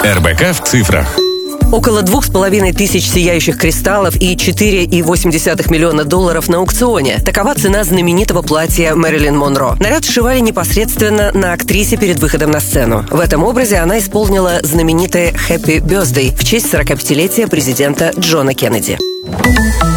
РБК в цифрах. Около 2500 сияющих кристаллов и $4,8 миллиона на аукционе. Такова цена знаменитого платья Мэрилин Монро. Наряд сшивали непосредственно на актрисе перед выходом на сцену. В этом образе она исполнила знаменитое «Happy Birthday» в честь 45-летия президента Джона Кеннеди.